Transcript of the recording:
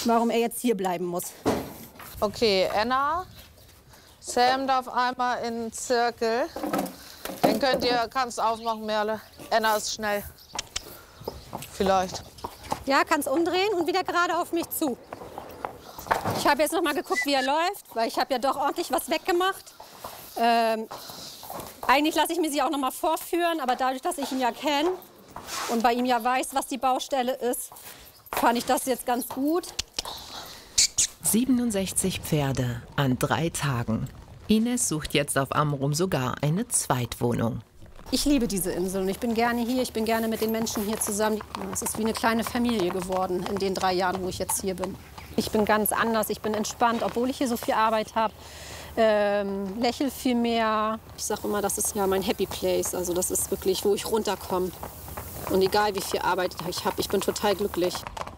warum er jetzt hier bleiben muss. Okay, Anna, Sam darf einmal in den Zirkel. Den kannst aufmachen, Merle. Anna ist schnell. Vielleicht. Ja, kannst umdrehen und wieder gerade auf mich zu. Ich habe jetzt noch mal geguckt, wie er läuft, weil ich habe ja doch ordentlich was weggemacht. Eigentlich lasse ich mir sie auch noch mal vorführen, aber dadurch, dass ich ihn ja kenne und bei ihm ja weiß, was die Baustelle ist, fand ich das jetzt ganz gut. 67 Pferde an 3 Tagen. Ines sucht jetzt auf Amrum sogar eine Zweitwohnung. Ich liebe diese Insel und ich bin gerne hier, ich bin gerne mit den Menschen hier zusammen. Es ist wie eine kleine Familie geworden in den 3 Jahren, wo ich jetzt hier bin. Ich bin ganz anders, ich bin entspannt, obwohl ich hier so viel Arbeit habe. Lächel viel mehr. Ich sage immer, das ist ja mein Happy Place. Also das ist wirklich, wo ich runterkomme. Und egal wie viel Arbeit ich habe, ich bin total glücklich.